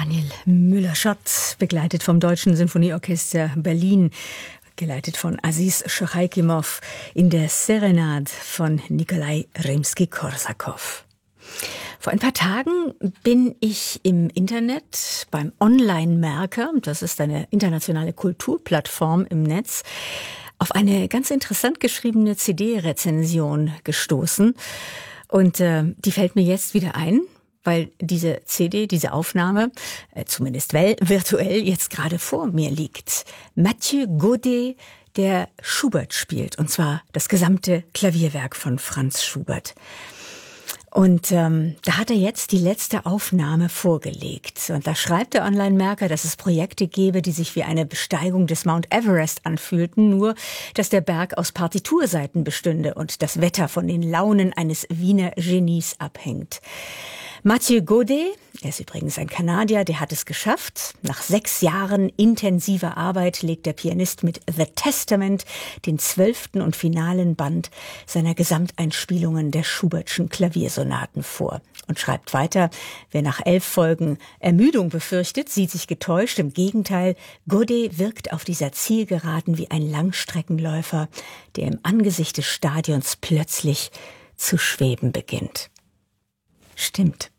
Daniel Müller-Schott, begleitet vom Deutschen Sinfonieorchester Berlin, geleitet von Aziz Schochaikimov in der Serenade von Nikolai Rimski-Korsakow. Vor ein paar Tagen bin ich im Internet beim Online-Merker, das ist eine internationale Kulturplattform im Netz, auf eine ganz interessant geschriebene CD-Rezension gestoßen. Und die fällt mir jetzt wieder ein, weil diese CD, diese Aufnahme, zumindest virtuell, jetzt gerade vor mir liegt. Mathieu Godet, der Schubert spielt, und zwar das gesamte Klavierwerk von Franz Schubert. Und da hat er jetzt die letzte Aufnahme vorgelegt. Und da schreibt der Online-Merker, dass es Projekte gebe, die sich wie eine Besteigung des Mount Everest anfühlten, nur dass der Berg aus Partiturseiten bestünde und das Wetter von den Launen eines Wiener Genies abhängt. Mathieu Godet, er ist übrigens ein Kanadier, der hat es geschafft. Nach 6 Jahren intensiver Arbeit legt der Pianist mit The Testament den 12. und finalen Band seiner Gesamteinspielungen der Schubertschen Klaviersonaten vor. Und schreibt weiter, wer nach 11 Folgen Ermüdung befürchtet, sieht sich getäuscht. Im Gegenteil, Godet wirkt auf dieser Zielgeraden wie ein Langstreckenläufer, der im Angesicht des Stadions plötzlich zu schweben beginnt. Stimmt.